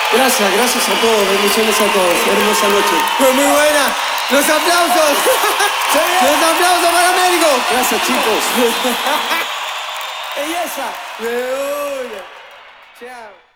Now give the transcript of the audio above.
Gracias a todos, bendiciones a todos. Hermosa noche. Fue muy buena. ¡Los aplausos! ¡Los aplausos para Américo! Gracias, chicos. ¡Belleza! ¡De una! ¡Chao!